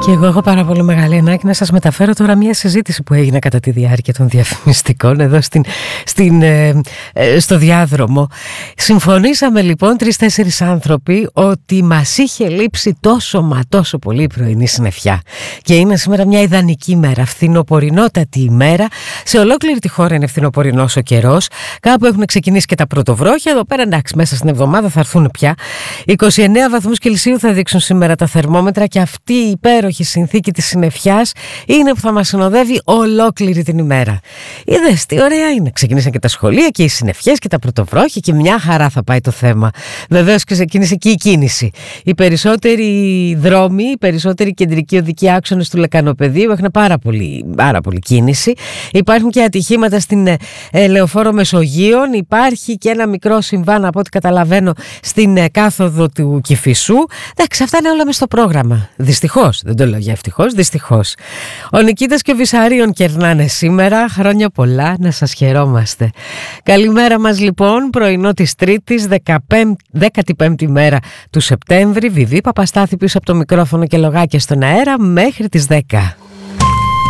Και εγώ έχω πάρα πολύ μεγάλη ανάγκη να σας μεταφέρω τώρα μια συζήτηση που έγινε κατά τη διάρκεια των διαφημιστικών εδώ στο διάδρομο. Συμφωνήσαμε λοιπόν 3-4 άνθρωποι ότι μας είχε λείψει τόσο πολύ η πρωινή συννεφιά. Και είναι σήμερα μια ιδανική μέρα, φθινοπορεινότατη ημέρα. Σε ολόκληρη τη χώρα είναι φθινοπορεινός ο καιρός. Κάπου έχουν ξεκινήσει και τα πρωτοβρόχια. Εδώ πέρα εντάξει, μέσα στην εβδομάδα θα έρθουν πια. 29 βαθμούς Κελσίου θα δείξουν σήμερα τα θερμόμετρα και αυτή η υπέροχη συνθήκη της συννεφιάς είναι που θα μας συνοδεύει ολόκληρη την ημέρα. Είδες τι ωραία είναι. Ξεκίνησαν και τα σχολεία και οι συννεφιές και τα πρωτοβρόχια και μια χαρά θα πάει το θέμα. Βεβαίως και ξεκίνησε και η κίνηση. Οι περισσότεροι δρόμοι, οι περισσότεροι κεντρικοί οδικοί άξονες του Λεκανοπεδίου έχουν πάρα πολύ κίνηση. Υπάρχουν και ατυχήματα στην Λεωφόρο Μεσογείων. Υπάρχει και ένα μικρό συμβάν από ό,τι καταλαβαίνω στην κάθοδο του Κηφισού. Εντάξει, αυτά είναι όλα μες στο πρόγραμμα. Δυστυχώς, δεν το λέω για ευτυχώς, δυστυχώς. Ο Νικήτας και ο Βυσαρίων κερνάνε σήμερα. Χρόνια πολλά, να σας χαιρόμαστε. Καλημέρα μας λοιπόν, πρωινό της Τρίτης, 15η μέρα του Σεπτέμβρη. Βιβί Παπαστάθη πίσω από το μικρόφωνο και λογάκια στον αέρα μέχρι τις 10.